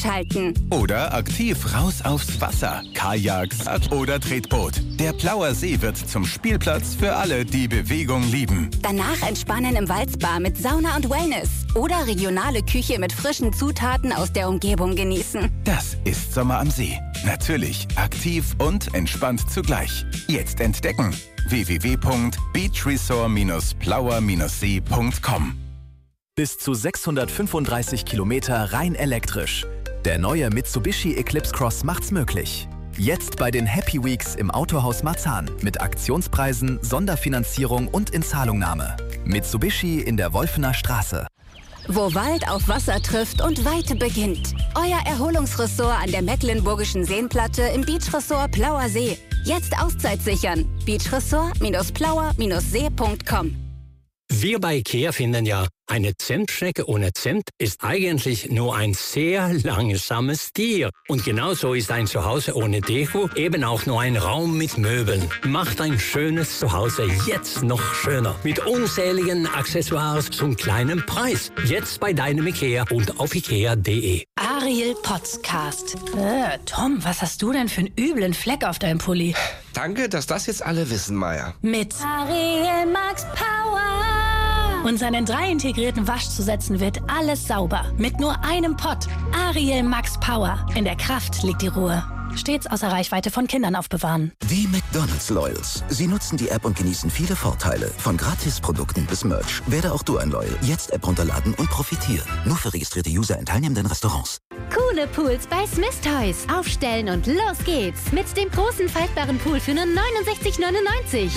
einschalten. Oder aktiv raus aufs Wasser. Kajaks oder Tretboot. Der Plauer See wird zum Spielplatz für alle, die Bewegung lieben. Danach entspannen im Waldspa mit Sauna und Wellness. Oder regionale Küche mit frischen Zutaten aus der Umgebung genießen. Das ist Sommer am See. Natürlich aktiv und entspannt zugleich. Jetzt entdecken. www.beachresort-plauer-see.com. Bis zu 635 Kilometer rein elektrisch. Der neue Mitsubishi Eclipse Cross macht's möglich. Jetzt bei den Happy Weeks im Autohaus Marzahn mit Aktionspreisen, Sonderfinanzierung und Inzahlungnahme. Mitsubishi in der Wolfener Straße. Wo Wald auf Wasser trifft und Weite beginnt. Euer Erholungsressort an der Mecklenburgischen Seenplatte im Beachresort Plauer See. Jetzt Auszeit sichern. Beachresort-plauer-see.com. Wir bei IKEA finden ja, eine Zimtschnecke ohne Zimt ist eigentlich nur ein sehr langsames Tier. Und genauso ist ein Zuhause ohne Deko eben auch nur ein Raum mit Möbeln. Macht ein schönes Zuhause jetzt noch schöner. Mit unzähligen Accessoires zum kleinen Preis. Jetzt bei deinem IKEA und auf ikea.de. Ariel Podcast. Tom, was hast du denn für einen üblen Fleck auf deinem Pulli? Danke, dass das jetzt alle wissen, Maya. Mit Ariel Max Power. Und seinen 3 integrierten Waschzusätzen wird alles sauber. Mit nur einem Pott. Ariel Max Power. In der Kraft liegt die Ruhe. Stets außer Reichweite von Kindern aufbewahren. Die McDonald's Loyals. Sie nutzen die App und genießen viele Vorteile. Von Gratisprodukten bis Merch. Werde auch du ein Loyal. Jetzt App runterladen und profitieren. Nur für registrierte User in teilnehmenden Restaurants. Coole Pools bei Smith Toys. Aufstellen und los geht's. Mit dem großen faltbaren Pool für nur 69,99.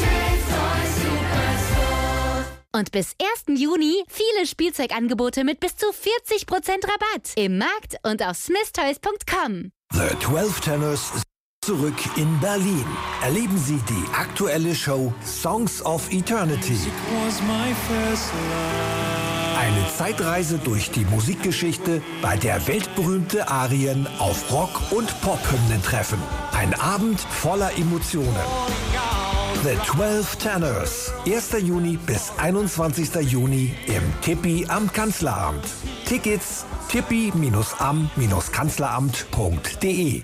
Und bis 1. Juni viele Spielzeugangebote mit bis zu 40% Rabatt. Im Markt und auf smithtoys.com. The 12 Tenors zurück in Berlin. Erleben Sie die aktuelle Show Songs of Eternity. Eine Zeitreise durch die Musikgeschichte, bei der weltberühmte Arien auf Rock- und Pop-Hymnen treffen. Ein Abend voller Emotionen. The 12 Tenors. 1. Juni bis 21. Juni im Tippi am Kanzleramt. Tickets tippi-am-kanzleramt.de.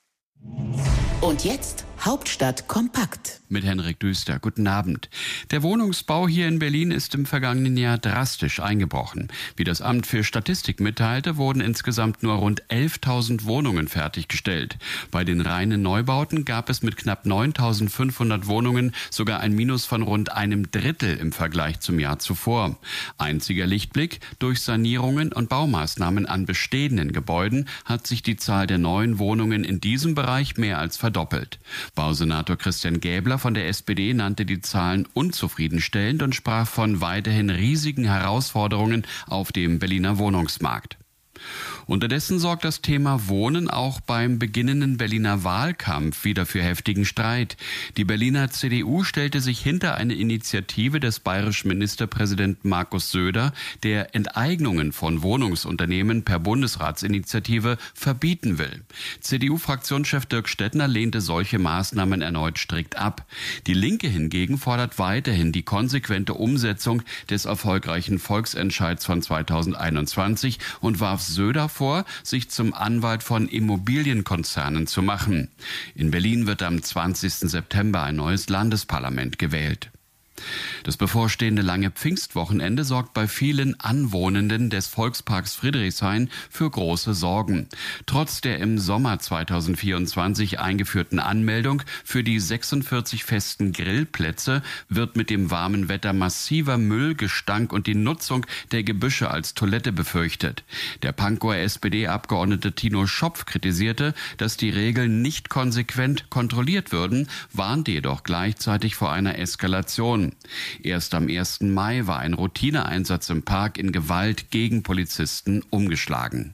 Und jetzt Hauptstadt kompakt. Mit Henrik Düster. Guten Abend. Der Wohnungsbau hier in Berlin ist im vergangenen Jahr drastisch eingebrochen. Wie das Amt für Statistik mitteilte, wurden insgesamt nur rund 11.000 Wohnungen fertiggestellt. Bei den reinen Neubauten gab es mit knapp 9.500 Wohnungen sogar ein Minus von rund einem Drittel im Vergleich zum Jahr zuvor. Einziger Lichtblick: durch Sanierungen und Baumaßnahmen an bestehenden Gebäuden hat sich die Zahl der neuen Wohnungen in diesem Bereich mehr als verdoppelt. Bausenator Christian Gäbler von der SPD nannte die Zahlen unzufriedenstellend und sprach von weiterhin riesigen Herausforderungen auf dem Berliner Wohnungsmarkt. Unterdessen sorgt das Thema Wohnen auch beim beginnenden Berliner Wahlkampf wieder für heftigen Streit. Die Berliner CDU stellte sich hinter eine Initiative des bayerischen Ministerpräsidenten Markus Söder, der Enteignungen von Wohnungsunternehmen per Bundesratsinitiative verbieten will. CDU-Fraktionschef Dirk Stettner lehnte solche Maßnahmen erneut strikt ab. Die Linke hingegen fordert weiterhin die konsequente Umsetzung des erfolgreichen Volksentscheids von 2021 und warf Söder vor, sich zum Anwalt von Immobilienkonzernen zu machen. In Berlin wird am 20. September ein neues Landesparlament gewählt. Das bevorstehende lange Pfingstwochenende sorgt bei vielen Anwohnenden des Volksparks Friedrichshain für große Sorgen. Trotz der im Sommer 2024 eingeführten Anmeldung für die 46 festen Grillplätze wird mit dem warmen Wetter massiver Müllgestank und die Nutzung der Gebüsche als Toilette befürchtet. Der Pankower SPD-Abgeordnete Tino Schopf kritisierte, dass die Regeln nicht konsequent kontrolliert würden, warnte jedoch gleichzeitig vor einer Eskalation. Erst am 1. Mai war ein Routineeinsatz im Park in Gewalt gegen Polizisten umgeschlagen.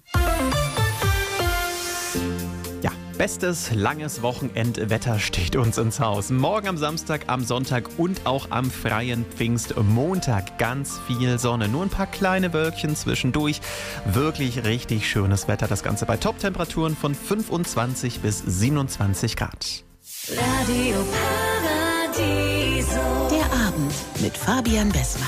Ja, bestes langes Wochenendwetter steht uns ins Haus. Morgen am Samstag, am Sonntag und auch am freien Pfingstmontag ganz viel Sonne. Nur ein paar kleine Wölkchen zwischendurch. Wirklich richtig schönes Wetter. Das Ganze bei Top-Temperaturen von 25 bis 27 Grad. Radio Paradiso. Der Abend mit Fabian Bessmann.